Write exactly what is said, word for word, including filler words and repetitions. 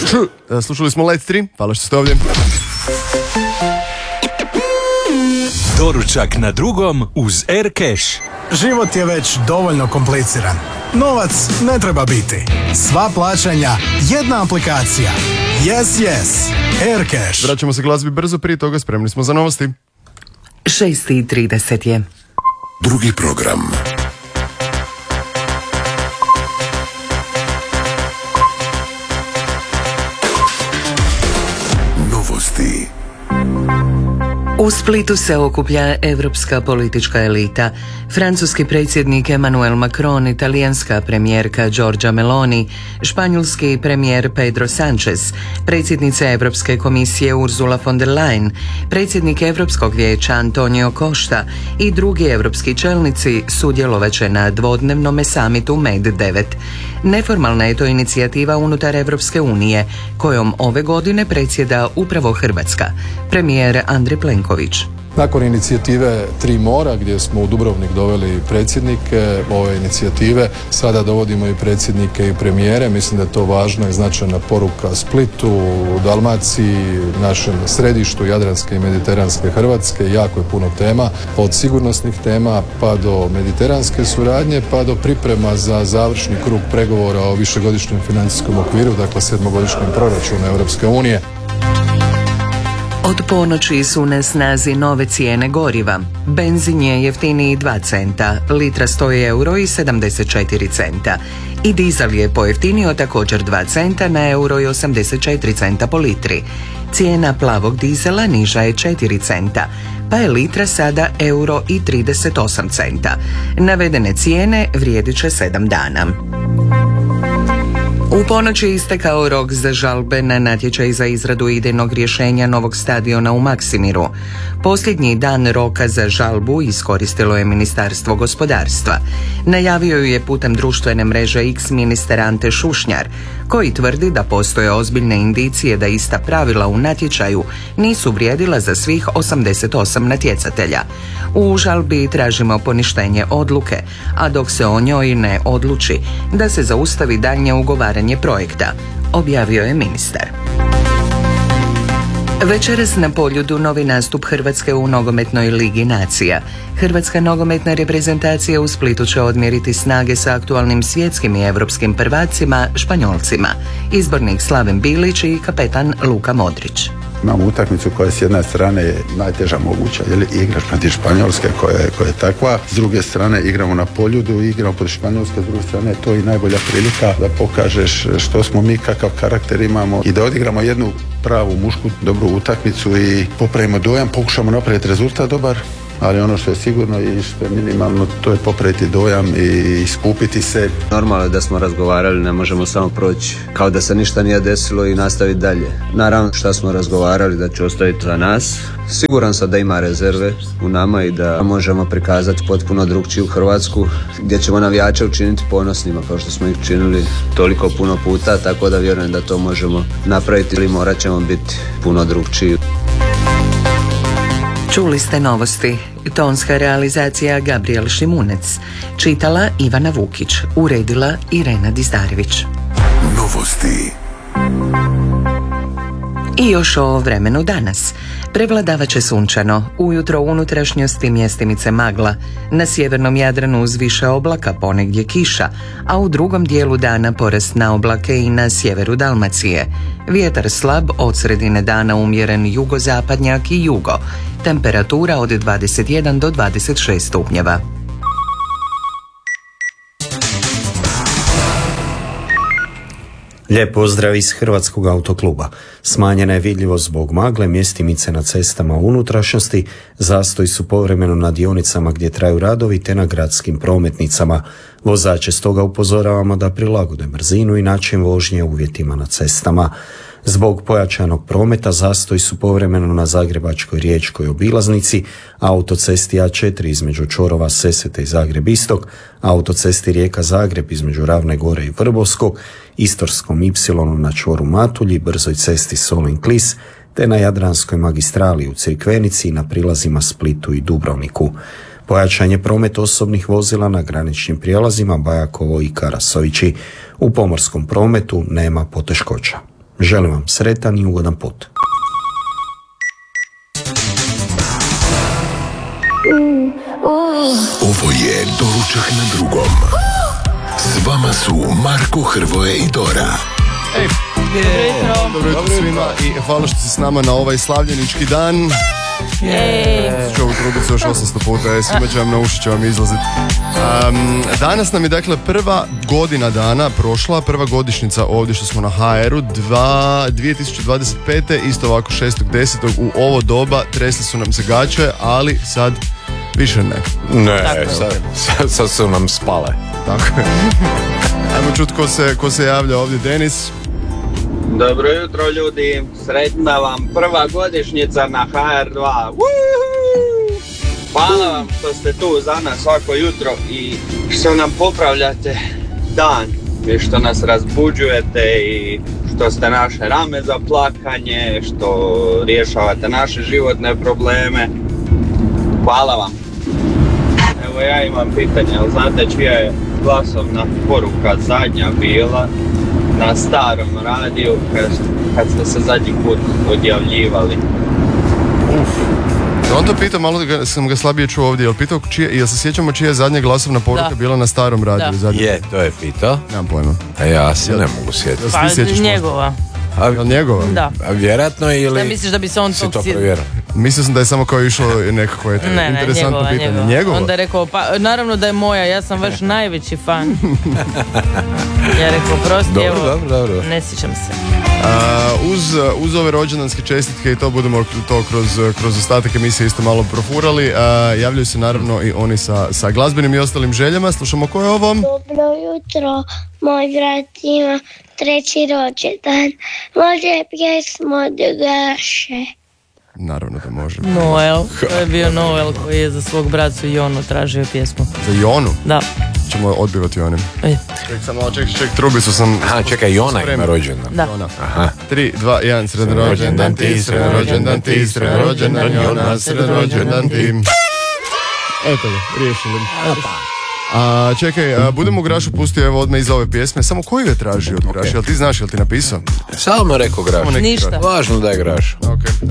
Slušali smo Let tri, hvala što ste ovdje. Doručak na drugom uz Aircash. Život je već dovoljno kompliciran. Novac ne treba biti. Sva plaćanja, jedna aplikacija. Yes, yes. Aircash. Vraćamo se glazbi brzo, prije toga spremni smo za novosti. šest i trideset je. Drugi program. Novosti. U Splitu se okuplja evropska politička elita. Francuski predsjednik Emmanuel Macron, italijanska premijerka Giorgia Meloni, španjolski premijer Pedro Sanchez, predsjednica Europske komisije Ursula von der Leyen, predsjednik Europskog vijeća Antonio Costa i drugi europski čelnici sudjelovaće na dvodnevnom samitu Med devet. Neformalna je to inicijativa unutar Europske unije, kojom ove godine predsjeda upravo Hrvatska. Premijer Andrej Plenković. Nakon inicijative Tri mora, gdje smo u Dubrovnik doveli predsjednike ove inicijative, sada dovodimo i predsjednike i premijere. Mislim da je to važna i značajna poruka Splitu, Dalmaciji, našem središtu Jadranske i Mediteranske Hrvatske. Jako je puno tema, od sigurnosnih tema pa do mediteranske suradnje, pa do priprema za završni krug pregovora o višegodišnjem financijskom okviru, dakle sedmogodišnjem proračunu Europske unije. Od ponoći su na snazi nove cijene goriva. Benzin je jeftiniji dva centa, litra stoji euro i sedamdeset četiri centa. I dizel je pojeftinio također dva centa na euro i osamdeset četiri centa po litri. Cijena plavog dizela niža je četiri centa, pa je litra sada euro i trideset osam centa. Navedene cijene vrijedit će sedam dana. U ponoći je istekao rok za žalbe na natječaj za izradu idejnog rješenja novog stadiona u Maksimiru. Posljednji dan roka za žalbu iskoristilo je Ministarstvo gospodarstva. Najavio ju je putem društvene mreže X ministar Ante Šušnjar, koji tvrdi da postoje ozbiljne indicije da ista pravila u natječaju nisu vrijedila za svih osamdeset osam natjecatelja. U žalbi tražimo poništenje odluke, a dok se o njoj ne odluči, da se zaustavi daljnje ugovaranje projekta, objavio je ministar. Večeras na Poljudu novi nastup Hrvatske u nogometnoj ligi nacija. Hrvatska nogometna reprezentacija u Splitu će odmjeriti snage sa aktualnim svjetskim i europskim prvacima Španjolcima. Izbornik Slaven Bilić i kapetan Luka Modrić. Imamo utakmicu koja s jedne strane je najteža moguća, jer igraš protiv Španjolske koja je, koja je takva. S druge strane igramo na Poljudu, igramo protiv Španjolske, s druge strane to je i najbolja prilika da pokažeš što smo mi, kakav karakter imamo i da odigramo jednu pravu mušku dobru utakmicu i popravimo dojam, pokušamo napraviti rezultat dobar. Ali ono što je sigurno i što je minimalno, to je popraviti dojam i iskupiti se. Normalno je da smo razgovarali, ne možemo samo proći kao da se ništa nije desilo i nastaviti dalje. Naravno što smo razgovarali da će ostaviti za nas. Siguran sam da ima rezerve u nama i da možemo prikazati potpuno drugčiju Hrvatsku, gdje ćemo navijače učiniti ponosnima kao što smo ih činili toliko puno puta, tako da vjerujem da to možemo napraviti ili morat ćemo biti puno drugčiji. Čuli ste novosti. Tonska realizacija Gabriel Šimunec. Čitala Ivana Vukić. Uredila Irena Dizdarević. Novosti. I još o vremenu danas. Prevladavaće sunčano, ujutro u unutrašnjosti mjestimice magla, na sjevernom Jadranu uz više oblaka ponegdje kiša, a u drugom dijelu dana porast na oblake i na sjeveru Dalmacije. Vjetar slab, od sredine dana umjeren jugozapadnjak i jugo. Temperatura od dvadeset jedan do dvadeset šest stupnjeva. Lijep pozdrav iz Hrvatskog autokluba. Smanjena je vidljivost zbog magle, mjestimice na cestama u unutrašnjosti, zastoji su povremeno na dionicama gdje traju radovi te na gradskim prometnicama. Vozače stoga upozoravamo da prilagode brzinu i način vožnje uvjetima na cestama. Zbog pojačanog prometa zastoji su povremeno na Zagrebačkoj riječkoj obilaznici, autocesti A četiri između čvorova Sesvete i Zagreb Istok, autocesti Rijeka-Zagreb između Ravne Gore i Vrbovskog, Istorskom Y na čvoru Matulji, brzoj cesti Solin-Klis, te na Jadranskoj magistrali u Crikvenici i na prilazima Splitu i Dubrovniku. Pojačan je promet osobnih vozila na graničnim prijelazima Bajakovo i Karasovići. U pomorskom prometu nema poteškoća. Želim vam sretan i ugodan put. Ovo je Doručak na drugom. S vama su Marko, Hrvoje i Dora. Ej, dobro jutro svima i hvala što ste s nama na ovaj slavljenički dan. Ču ovu trubicu još osamsto puta, je, svima će vam na uši će vam izlaziti. Um, danas nam je dakle prva godina dana prošla, prva godišnjica ovdje što smo na ha eru, dvije tisuće dvadeset pete isto ovako šestog desetog u ovo doba tresli su nam se gaće, ali sad više ne. Ne, sad, sad, sad su nam spale. Tako je. Ajmo čut ko se, ko se javlja ovdje. Denis. Dobro jutro ljudi, sretna vam prva godišnjica na ha er dva. Woohoo! Hvala vam što ste tu za nas svako jutro i što nam popravljate dan i što nas razbuđujete i što ste naše rame za plakanje, što rješavate naše životne probleme. Hvala vam. Evo ja imam pitanje, ali znate čija je glasovna poruka zadnja bila na starom radiju kad, kad ste se zadnji put odjavljivali? Uf. On to pitao, malo ga, sam ga slabije čuo ovdje, jel pitao čije, jel se sjećamo čija je zadnja glasovna poruka da. bila na starom radiju? Da. Je, to je pitao. Nemam pojma. A ja se ne mogu sjetiti. Pa njegova. A, jel njegova? Da. A vjerojatno ili... Da misliš da bi se on si to tog provjerao? Mislio sam da je samo kao išlo nekako je ne, ne, interesantno njegova, pitanje. njegova. Njegova? Onda je rekao, pa naravno da je moja, ja sam vaš najveći fan. Ja rekao, prosti, dobro, evo, dobro, dobro. ne sjećam se. Uh, uz, uz ove rođendanske čestitke i to budemo to kroz, kroz ostatak emisije isto malo profurali. Uh, javljaju se naravno i oni sa, sa glazbenim i ostalim željama. Slušamo ko je ovo? Dobro jutro, moj brat ima treći rođendan. Može pjesmu od Gaše. Naravno da može. Noel, to je bio Noel koji je za svog bracu Jonu tražio pjesmu. Za Jonu? Da. Ćemo odbivati onim. E. Ček, sam malo, ček, ček, trubicu sam... Aha, čekaj, Jona ima rođendan. Da. Jona. Aha. tri, dva, jedan, sredan rođendan ti, sredan rođendan ti, sredan rođendan Jona, sredan rođendan ti. Eto ga, riješili. A čekaj, a, budemo Grašu pustio evo odmah iz ove pjesme. Samo koju je tražio od Graša? Jel ti znaš, jel ti napisao? Samo rekao Graš. Ništa. Važno da je Graš. Okay.